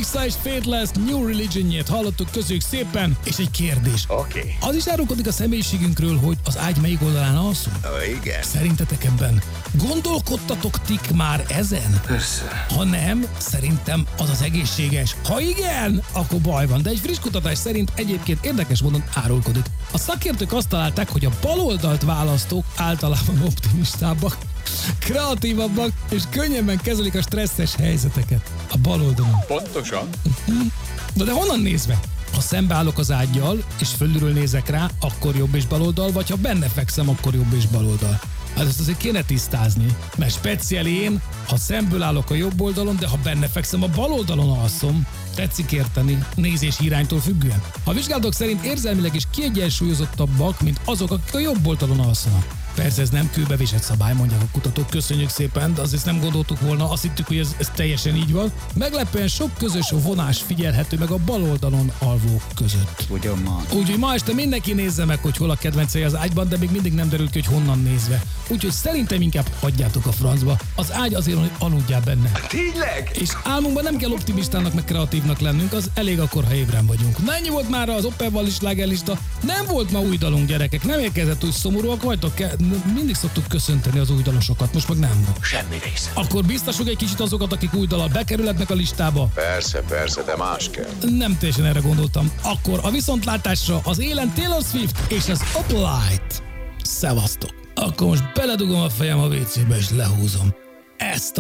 Alexa és Faithless New Religion-jét hallottuk, köszönjük szépen, és egy kérdés. Oké. Az is árulkodik a személyiségünkről, hogy az ágy melyik oldalán alszunk? Igen. Szerintetek ebben gondolkodtatok tik már ezen? Persze. Ha nem, szerintem az az egészséges. Ha igen, akkor baj van. De egy friss kutatás szerint egyébként érdekes módon árulkodik. A szakértők azt találták, hogy a baloldalt választók általában optimistábbak, kreatívabbak és könnyebben kezelik a stresszes helyzeteket. A baloldalon. Pontosan. De honnan nézve? Ha szembeállok az ággyal, és fölülről nézek rá, akkor jobb és baloldal, vagy ha benne fekszem, akkor jobb és baloldal. Hát ezt azért kéne tisztázni, mert speciál én, ha szemből állok a jobb oldalon, de ha benne fekszem, a bal oldalon alszom. Tetszik érteni, nézési iránytól függően. A vizsgálatok szerint érzelmileg is kiegyensúlyozottabbak, mint azok, akik a jobb oldalon alszanak. Persze ez nem kőbevésett szabály, mondják a kutatók, köszönjük szépen, de azért nem gondoltuk volna, azt hittük, hogy ez teljesen így van. Meglepően sok közös vonás figyelhető meg a bal oldalon alvók között. Ugyan ma. Úgyhogy ma este mindenki nézze meg, hogy hol a kedvencei az ágyban, de még mindig nem derült ki, hogy honnan nézve. Úgyhogy szerintem inkább hagyjátok a francba. Az ágy azért, hogy aludjál benne. Tényleg? És álmunkban nem kell optimistának meg kreatívnak lennünk, az elég akkor, ha ébren vagyunk. Na ennyi volt már az Opperwallis slágerlista. Nem volt ma új dalunk, gyerekek, nem érkezett, úgy szomorúak vagytok. Mindig szoktuk köszönteni az új dalosokat, most meg nem van. Semmi része. Akkor biztosuk egy kicsit azokat, akik új dallal bekerülhetnek a listába. Persze, de más kell. Nem teljesen erre gondoltam. Akkor a viszontlátásra az élen Taylor Swift és az Uplight. Szevasztok. Akkor most beledugom a fejem a WC-be és lehúzom. Ezt a